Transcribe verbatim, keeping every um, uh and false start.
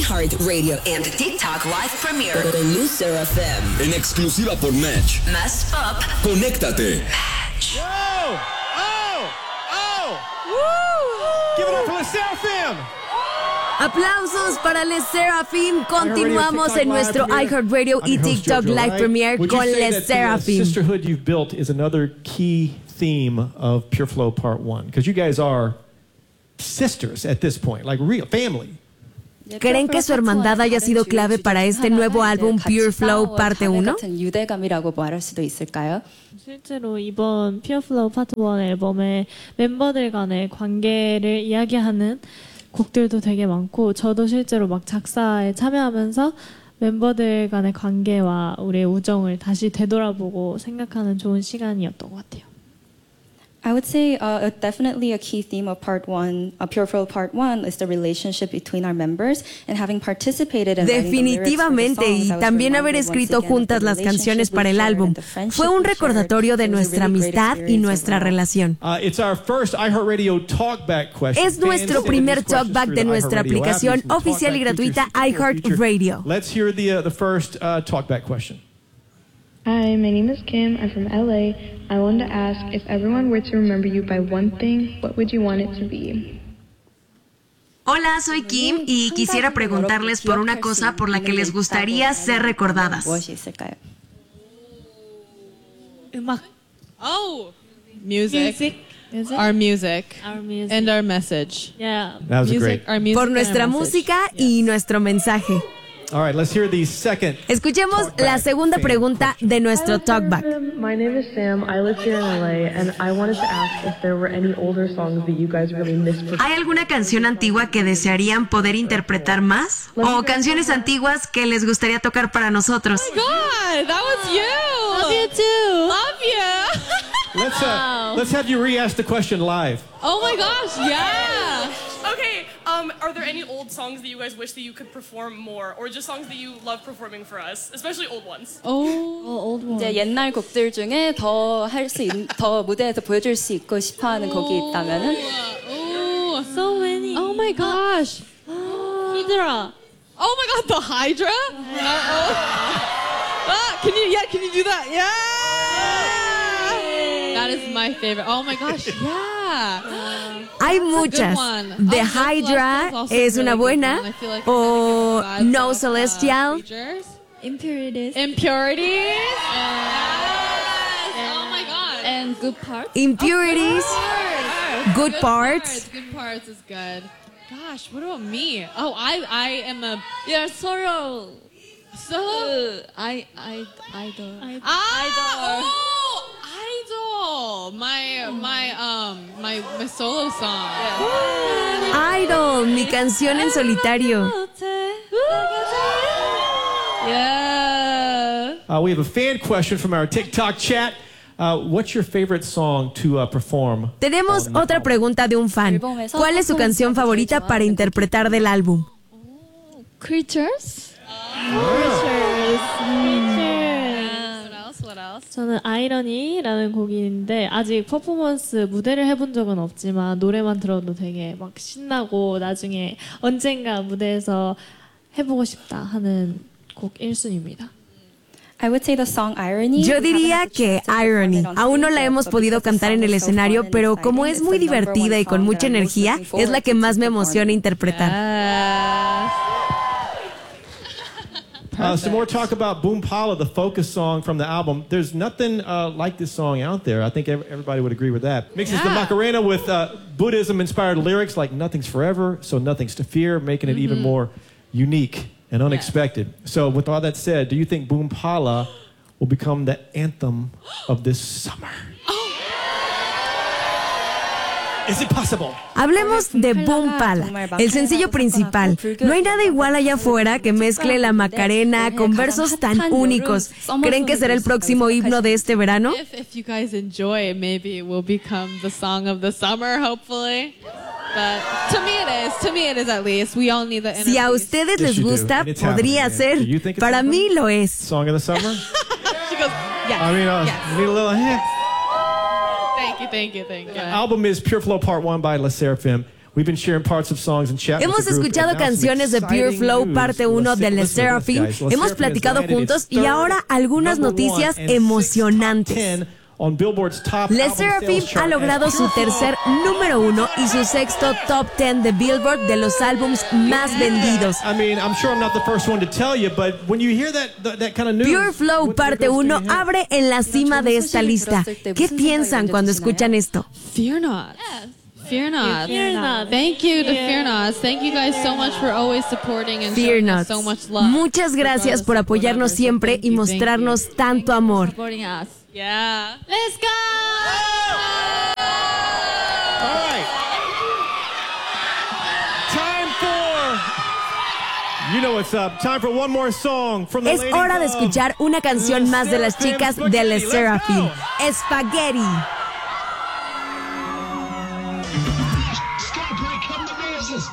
iHeartRadio and TikTok live premiere con Luz Seraphim. En exclusiva por Match. Más pop. Conéctate. Match. Yo! Oh! Oh! Woo! Give it up for Les Seraphim. Aplausos para Les Seraphim. Continuamos en nuestro iHeartRadio y TikTok Live Premiere con Les Seraphim. The sisterhood you've built is another key theme of Pure Flow Part One, because you guys are sisters at this point, like real family. ¿Creen que su hermandad haya sido clave para este nuevo álbum Pure Flow Parte uno? 유대감이라고 말할 수도 있을까요? 실제로 이번 Pure Flow Part 원 앨범에 멤버들 간의 관계를 이야기하는 곡들도 되게 많고, 저도 실제로 막 작사에 참여하면서 멤버들 간의 관계와 우리의 우정을 다시 되돌아보고 생각하는 좋은 시간이었던 것 같아요. I would say uh, definitely a key theme of Part One, uh, Pure Flow Part One, is the relationship between our members and having participated in Definitivamente, y también haber escrito juntas las canciones para el álbum fue un recordatorio de nuestra amistad y nuestra relación. Uh, it's our first iHeartRadio Talkback question. Es nuestro primer talkback de nuestra aplicación oficial y gratuita iHeartRadio. Let's hear the uh, the first uh, Talkback question. Hi, my name is Kim. I'm from L A. I wanted to ask, if everyone were to remember you by one thing, what would you want it to be? Hola, soy Kim y quisiera preguntarles por una cosa por la que les gustaría ser recordadas. 음악. Oh, music. Music. Music. Our music. Our music. And our message. Yeah. That was music, great. our music Por nuestra and our música message. y nuestro mensaje. All right, let's hear the second. Escuchemos la segunda pregunta de nuestro talkback. My name is Sam. I live here in L A, and I wanted to ask if there were any older songs that you guys really missed. ¿Hay alguna canción antigua que desearían poder interpretar más? ¿O canciones antiguas que les gustaría tocar para nosotros? Oh my God, that was you. Love you too. Love you. Let's uh, let's have you re-ask the question live. Oh my gosh, yeah. Okay, um, are there any old songs that you guys wish that you could perform more, or just songs that you love performing for us, especially old ones? Oh, old one. 이제 옛날 곡들 중에 더 할 수 있는, 더 무대에서 보여줄 수 있고 싶어하는 곡이 있다면은? Oh, So many. oh my gosh. Hydra. Oh my God, the Hydra. Uh-oh. Ah, can you? Yeah, can you do that? Yeah. That is my favorite. Oh my gosh, yeah. Hay muchas. The Hydra es una buena. O No Celestial. Impurities. Impurities. Oh my God. And Good Parts. Impurities. Good Parts. Good Parts is good. Gosh, what about me? Oh, I I am a Yeah, Sorrow. so I, I, idol. ah, Idol. oh, Idol. My my um my my solo song. Idol, mi canción en solitario. Yeah. Uh, we have a fan question from our TikTok chat. Uh, what's your favorite song to uh, perform? Tenemos otra pregunta de un fan. ¿Cuál es su canción favorita para interpretar del álbum? Creatures? Creatures. Creatures. What else? What else? 저는 아이러니라는 곡인데 아직 퍼포먼스 무대를 해본 적은 없지만 노래만 들어도 되게 막 신나고 나중에 언젠가 무대에서 해보고 싶다 하는 곡 일 순위입니다. I would say the song Irony. Yo diría que Irony. Aún no la hemos podido cantar en el escenario, pero como es muy divertida y con mucha energía, es la que más me emociona interpretar. Uh, some more talk about Boom Pala, the focus song from the album. There's nothing uh, like this song out there. I think everybody would agree with that. Mixes yeah. the Macarena with uh, Buddhism-inspired lyrics like nothing's forever, so nothing's to fear, making it mm-hmm. even more unique and unexpected. Yeah. So with all that said, do you think Boom Pala will become the anthem of this summer? Is it possible? Hablemos de Boom Pala, el sencillo principal. No hay nada igual allá afuera que mezcle la Macarena con versos tan únicos. ¿Creen que será el próximo himno de este verano? If, if you guys enjoy it, maybe it will become the song of the summer, hopefully. But to me it is. To me it is at least. We all need the inner Si a peace. ustedes les gusta, podría ser. Para mí lo es. Song of the summer? She goes, yes. I mean, uh, yes. need a little hint. Thank you, thank you, thank you. The album is Pure Flow Part One by Les Seraphim. We've been sharing parts of songs and chat. Hemos escuchado canciones de Pure Flow parte uno de Les Seraphim, hemos platicado juntos y ahora algunas noticias emocionantes. Les Seraphim ha logrado su tercer número uno y su sexto top ten de Billboard de los álbums más vendidos. Pure Flow parte uno abre en la cima de esta lista. ¿Qué piensan cuando escuchan esto? Fear not. Fear not. Fear not. Thank you to Yeah. Fear Not. Thank you guys so much for always supporting and Fear showing not. us so much love. Muchas gracias por apoyarnos siempre y mostrarnos tanto amor. Supporting us. Yeah. Let's go! All right. Time for... You know what's up. Time for one more song from the Es ladies hora de of escuchar una canción más de las chicas de Les Seraphim. Let's go. Spaghetti.